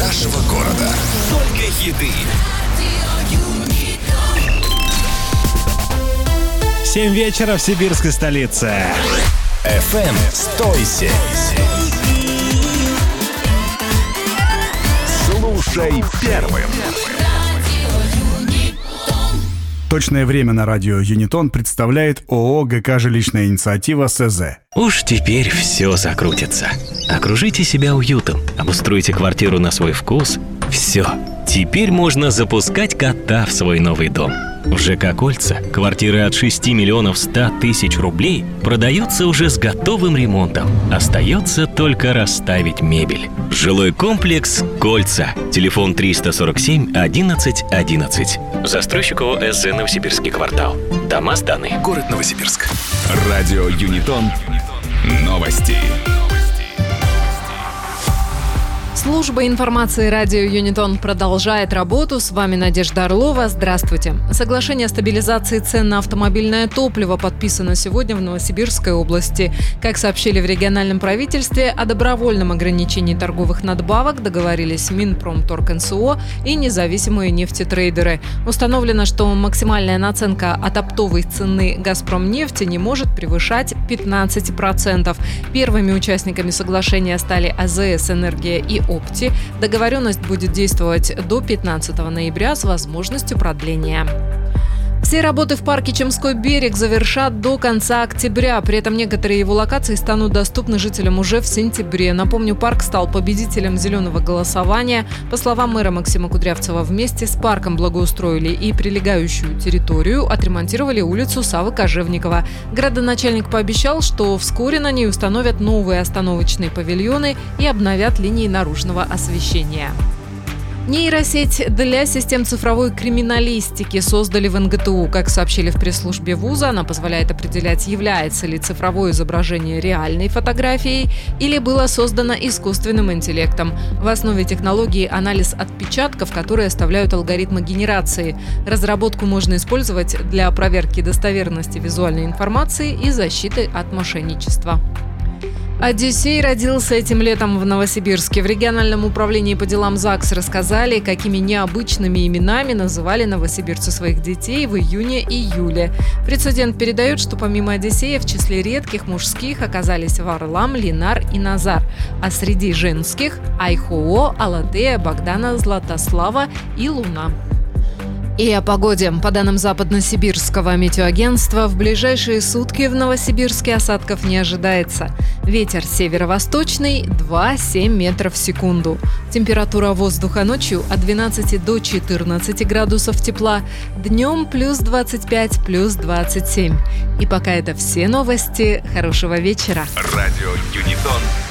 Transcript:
нашего города. Только хиты. 7 вечера в сибирской столице. FM 107. Слушай первым. Точное время на радио Юнитон представляет ООО ГК «Жилищная инициатива» СЗ. Уж теперь все закрутится. Окружите себя уютом, обустройте квартиру на свой вкус. Все. Теперь можно запускать кота в свой новый дом. В ЖК «Кольца» квартиры от 6 миллионов 100 тысяч рублей продаются уже с готовым ремонтом. Остается только расставить мебель. Жилой комплекс «Кольца». Телефон 347 11 11. Застройщик ООО СЗ «Новосибирский квартал». Дома сданы. Город Новосибирск. Радио Юнитон. Новости. Служба информации радио Юнитон продолжает работу. С вами Надежда Орлова. Здравствуйте. Соглашение о стабилизации цен на автомобильное топливо подписано сегодня в Новосибирской области. Как сообщили в региональном правительстве, о добровольном ограничении торговых надбавок договорились Минпромторг НСО и независимые нефтетрейдеры. Установлено, что максимальная наценка от оптовой цены «Газпромнефти» не может превышать 15%. Первыми участниками соглашения стали АЗС «Энергия» и «Опти». Договоренность будет действовать до 15 ноября с возможностью продления. Все работы в парке Чемской берег завершат до конца октября. При этом некоторые его локации станут доступны жителям уже в сентябре. Напомню, парк стал победителем зеленого голосования. По словам мэра Максима Кудрявцева, вместе с парком благоустроили и прилегающую территорию, отремонтировали улицу Савы Кожевникова. Градоначальник пообещал, что вскоре на ней установят новые остановочные павильоны и обновят линии наружного освещения. Нейросеть для систем цифровой криминалистики создали в НГТУ. Как сообщили в пресс-службе вуза, она позволяет определять, является ли цифровое изображение реальной фотографией или было создано искусственным интеллектом. В основе технологии анализ отпечатков, которые оставляют алгоритмы генерации. Разработку можно использовать для проверки достоверности визуальной информации и защиты от мошенничества. Одиссей родился этим летом в Новосибирске. В региональном управлении по делам ЗАГС рассказали, какими необычными именами называли новосибирцы своих детей в июне-июле. Прецедент передает, что помимо Одиссея в числе редких мужских оказались Варлам, Линар и Назар, а среди женских – Айхоо, Алатея, Богдана, Златослава и Луна. И о погоде. По данным Западносибирского метеоагентства, в ближайшие сутки в Новосибирске осадков не ожидается. Ветер северо-восточный 2-7 метров в секунду. Температура воздуха ночью от 12 до 14 градусов тепла, днем плюс 25, плюс 27. И пока это все новости. Хорошего вечера. Радио Юнитон.